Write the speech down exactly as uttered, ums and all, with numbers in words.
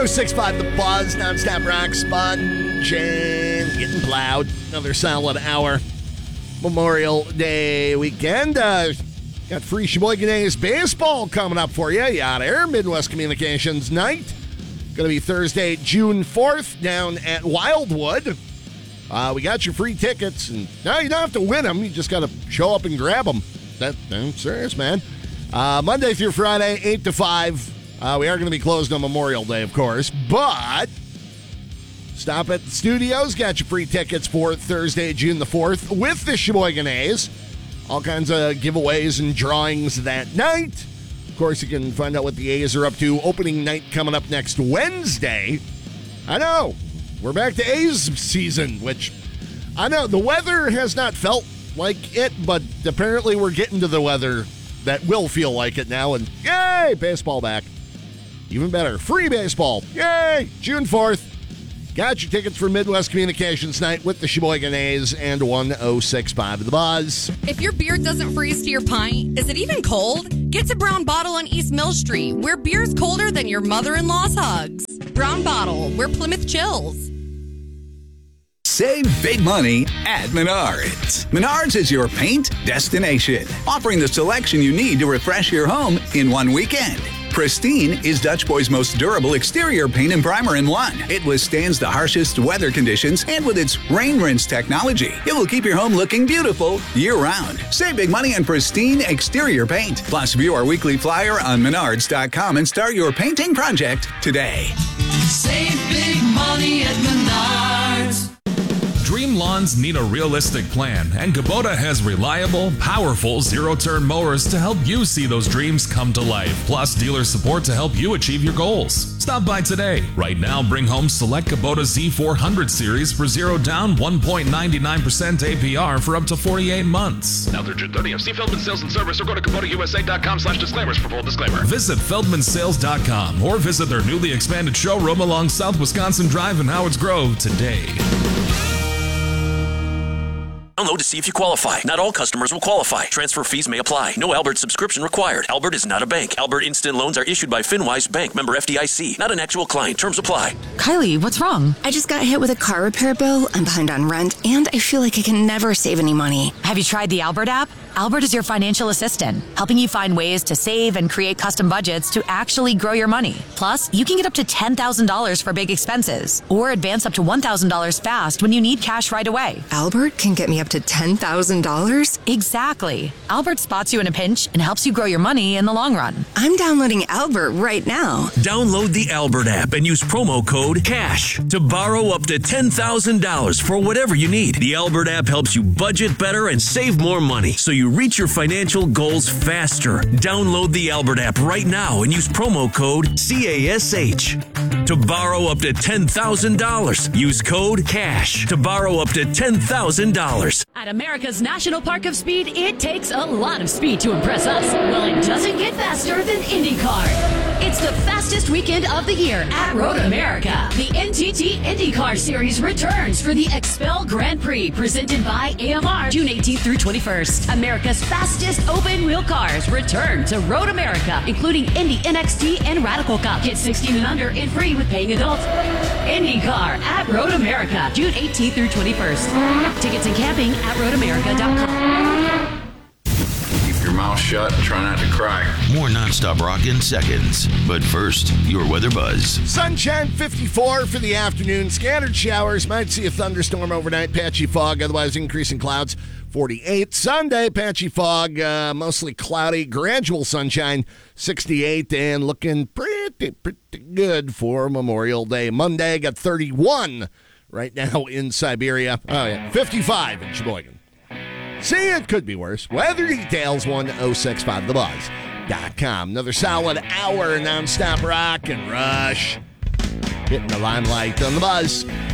oh six point five The Buzz, nonstop rock, sponge, and getting plowed. Another solid hour. Memorial Day weekend. Uh, got free Sheboygan A's baseball coming up for you. You out there. Midwest Communications night. Going to be Thursday, June fourth, down at Wildwood. Uh, we got your free tickets, and now you don't have to win them. You just got to show up and grab them. That, I'm serious, man. Uh, Monday through Friday, eight to five. Uh, we are going to be closed on Memorial Day, of course, but stop at the studios. Got your free tickets for Thursday, June the fourth, with the Sheboygan A's. All kinds of giveaways and drawings that night. Of course, you can find out what the A's are up to. Opening night coming up next Wednesday. I know. We're back to A's season, which I know the weather has not felt like it, but apparently we're getting to the weather that will feel like it now. And yay, baseball back. Even better, free baseball. Yay, June fourth. Got your tickets for Midwest Communications night with the Sheboygan A's and one oh six point five The Buzz. If your beer doesn't freeze to your pint, is it even cold? Get to Brown Bottle on East Mill Street, where beer's colder than your mother-in-law's hugs. Brown Bottle, where Plymouth chills. Save big money at Menards. Menards is your paint destination, offering the selection you need to refresh your home in one weekend. Pristine is Dutch Boy's most durable exterior paint and primer in one. It withstands the harshest weather conditions, and with its rain rinse technology, it will keep your home looking beautiful year-round. Save big money on Pristine exterior paint. Plus, view our weekly flyer on menards dot com and start your painting project today. Save big money at Menards. Dream lawns need a realistic plan, and Kubota has reliable, powerful zero-turn mowers to help you see those dreams come to life, plus dealer support to help you achieve your goals. Stop by today. Right now, bring home select Kubota Z four hundred series for zero down, one point nine nine percent A P R for up to forty-eight months. Now through June thirtieth, see Feldman Sales and Service or go to Kubota U S A dot com slash disclaimers for full disclaimer. Visit Feldman Sales dot com or visit their newly expanded showroom along South Wisconsin Drive in Howards Grove today. Download to see if you qualify. Not all customers will qualify. Transfer fees may apply. No Albert subscription required. Albert is not a bank. Albert Instant Loans are issued by FinWise Bank, member F D I C. Not an actual client. Terms apply. Kylie, what's wrong? I just got hit with a car repair bill. I'm behind on rent, and I feel like I can never save any money. Have you tried the Albert app? Albert is your financial assistant, helping you find ways to save and create custom budgets to actually grow your money. Plus, you can get up to ten thousand dollars for big expenses, or advance up to one thousand dollars fast when you need cash right away. Albert can get me up to ten thousand dollars? Exactly. Albert spots you in a pinch and helps you grow your money in the long run. I'm downloading Albert right now. Download the Albert app and use promo code CASH to borrow up to ten thousand dollars for whatever you need. The Albert app helps you budget better and save more money, so you reach your financial goals faster. Download the Albert app right now and use promo code CASH to borrow up to ten thousand dollars. Use code CASH to borrow up to ten thousand dollars. At America's National Park of Speed, it takes a lot of speed to impress us. Well, it doesn't get faster than IndyCar. It's the fastest weekend of the year at Road America. The N T T IndyCar Series returns for the Expel Grand Prix, presented by A M R, June eighteenth through twenty-first. America's fastest open-wheel cars return to Road America, including Indy N X T and Radical Cup. Get sixteen and under and free with paying adults. IndyCar at Road America, June eighteenth through twenty-first. Tickets and camping at road america dot com. Keep your mouth shut and try not to cry. More nonstop rock in seconds. But first, your weather buzz. Sunshine fifty-four for the afternoon. Scattered showers. Might see a thunderstorm overnight. Patchy fog. Otherwise, increasing clouds. forty-eight. Sunday, patchy fog. Uh, mostly cloudy. Gradual sunshine. sixty-eight. And looking pretty, pretty good for Memorial Day. Monday, got thirty-one right now in Siberia. Oh, yeah. fifty-five in Sheboygan. See, it could be worse. Weather details, one oh six point five the buzz dot com. Another solid hour nonstop rock and rush. Hitting the limelight on the buzz.